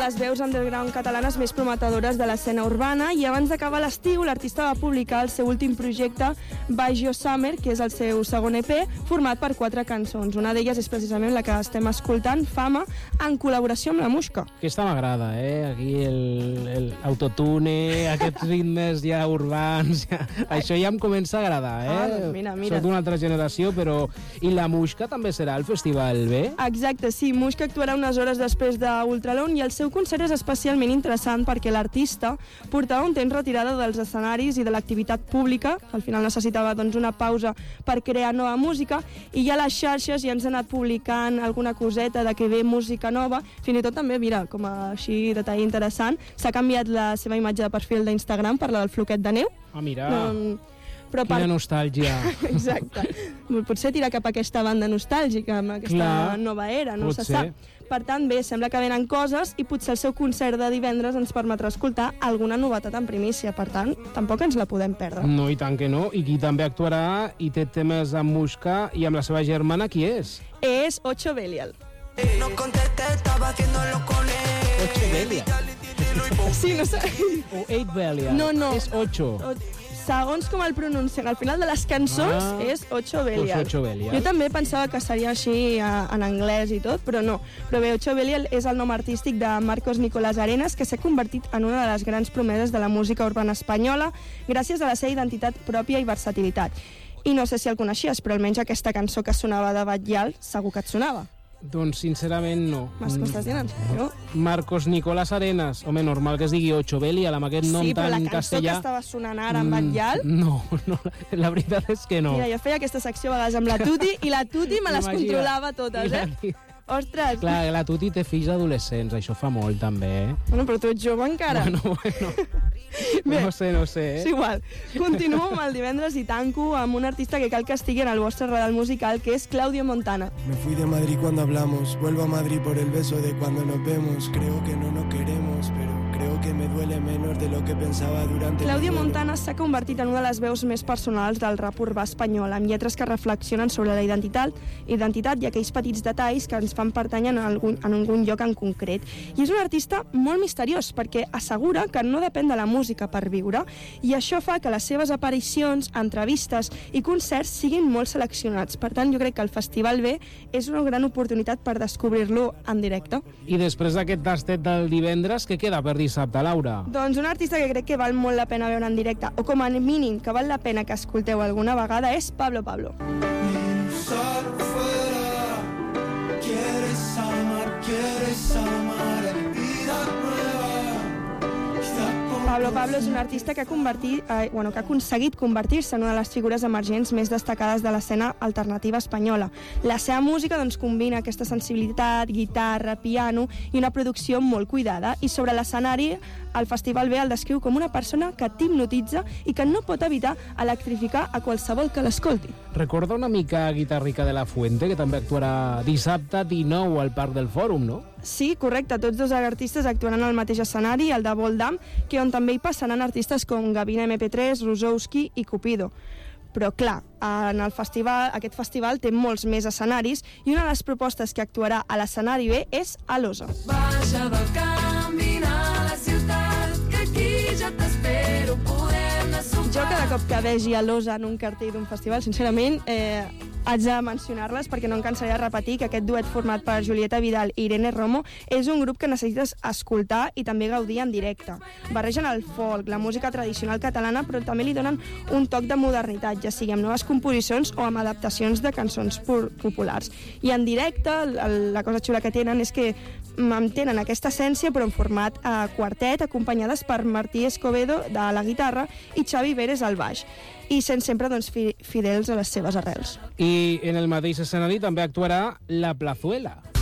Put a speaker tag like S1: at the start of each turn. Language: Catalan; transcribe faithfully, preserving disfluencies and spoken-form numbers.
S1: les veus underground catalanes més prometedores de l'escena urbana, i abans d'acabar l'estiu l'artista va publicar el seu últim projecte, Bajo Summer, que és el seu segon E P, format per quatre cançons. Una d'elles és precisament la que estem escoltant, Fama, en col·laboració amb la Muixca.
S2: Aquesta m'agrada, eh? Aquí el, el autotune, aquests ritmes ja urbans, ja... això ja em comença a agradar, eh?
S1: Ah, doncs mira, mira.
S2: Soc d'una altra generació, però... I la Muixca també serà al Festival B?
S1: Exacte, sí. Muixca actuarà unes hores després d'Ultralone i el seu concert és especialment interessant perquè l'artista portava un temps retirada dels escenaris i de l'activitat pública, al final necessitava doncs, una pausa per crear nova música, i ja a les xarxes ja ens ha anat publicant alguna coseta de que ve música nova, fins i tot també, mira, com a així detall interessant, s'ha canviat la seva imatge de perfil d'Instagram per la del floquet de neu.
S2: Ah, mira...
S1: Um, Però
S2: Quina per... nostàlgia.
S1: Exacte. Potser tirar cap a aquesta banda nostàlgica, amb aquesta
S2: Clar,
S1: nova era, no se
S2: potser.
S1: sap. Per tant, bé, sembla que venen coses i potser el seu concert de divendres ens permetrà escoltar alguna novetat en primícia. Per tant, tampoc ens la podem perdre.
S2: No, i tant que no. I qui també actuarà i té temes amb Muixca i amb la seva germana, qui és?
S1: És Ocho Belial.
S3: No contesté, estaba haciéndolo con él.
S2: Ocho Belial.
S1: Sí, no sé.
S2: O Eight Belial.
S1: No, no.
S2: És Ocho.
S1: O... Segons com el pronuncien, al final de les cançons
S2: ah,
S1: és Ocho Belial.
S2: Ocho Belial.
S1: Jo també pensava que seria així a, en anglès i tot, però no. Però bé, Ocho Belial és el nom artístic de Marcos Nicolás Arenas, que s'ha convertit en una de les grans promeses de la música urbana espanyola gràcies a la seva identitat pròpia i versatilitat. I no sé si el coneixies, però almenys aquesta cançó que sonava de Batllal segur que et sonava.
S2: Doncs sincerament no.
S1: M'has costat dir en sèrio?
S2: Marcos Nicolás Arenas. Home, normal que es digui Ocho Belial amb aquest nom
S1: sí,
S2: tan castellà.
S1: Sí, però la cançó que estava sonant ara en Batllal...
S2: Mm, no, no, la veritat és que no.
S1: Mira, jo feia aquesta secció a vegades amb la Tuti i la Tuti me les
S2: Imagina.
S1: controlava totes, eh? Ostres!
S2: Clar, la Tuti té fills adolescents, això fa molt també, eh?
S1: Bueno, però tu ets jove encara.
S2: Bueno, bueno.
S1: Bé,
S2: no sé, no sé, eh?
S1: És igual. Continuo amb el divendres i tanco amb un artista que cal que estigui en el vostre radar musical, que és Claudio Montana.
S4: Me fui de Madrid cuando hablamos, vuelvo a Madrid por el beso de cuando nos vemos. Creo que no nos queremos, pero creo que me duele menos de lo que pensaba durante...
S1: Claudio Montana s'ha convertit en una de les veus més personals del rap urbà espanyol, amb lletres que reflexionen sobre la identitat, identitat i aquells petits detalls que ens fan pertànyer en algun, en algun lloc en concret. I és un artista molt misteriós, perquè assegura que no depèn de la música per viure, i això fa que les seves aparicions, entrevistes i concerts siguin molt seleccionats. Per tant, jo crec que el Festival B és una gran oportunitat per descobrir-lo en directe.
S2: I després d'aquest tastet del divendres, què queda per dissabte, Laura?
S1: Doncs un artista que crec que val molt la pena veure en directe, o com a mínim que val la pena que escolteu alguna vegada, és Pablo Pablo.
S4: Quieres amar, quieres amar, vida nueva.
S1: Pablo Pablo és un artista que ha, convertit, eh, bueno, que ha aconseguit convertir-se en una de les figures emergents més destacades de l'escena alternativa espanyola. La seva música doncs, combina aquesta sensibilitat, guitarra, piano i una producció molt cuidada, i sobre l'escenari el Festival B el descriu com una persona que t'hipnotitza i que no pot evitar electrificar a qualsevol que l'escolti.
S2: Recorda una mica Guitarrica de la Fuente, que també actuarà dissabte dinou al Parc del Fòrum, no?
S1: Sí, correcte. Tots dos artistes actuaran al mateix escenari, el de Voldam, que on també hi passaran artistes com Gavina eme pe tres, Rosowski i Cupido. Però, clar, en el festival, aquest festival té molts més escenaris i una de les propostes que actuarà a l'escenari B és Alosa.
S3: Baixa del camp, a la ciutat, que aquí ja t'espero, podem anar a sopar.
S1: Jo cada cop que vegi Alosa en un cartell d'un festival, sincerament, eh, haig de mencionar-les perquè no em cansaré de repetir que aquest duet format per Julieta Vidal i Irene Romo és un grup que necessites escoltar i també gaudir en directe. Barregen el folk, la música tradicional catalana, però també li donen un toc de modernitat, ja sigui amb noves composicions o amb adaptacions de cançons populars. I en directe, la cosa xula que tenen és que mantenen aquesta essència però en format eh, quartet, acompanyades per Martí Escobedo de la guitarra i Xavi Vérez al baix, i sent sempre doncs, fi, fidels a les seves arrels.
S2: I en el mateix escenari també actuarà La Plazuela.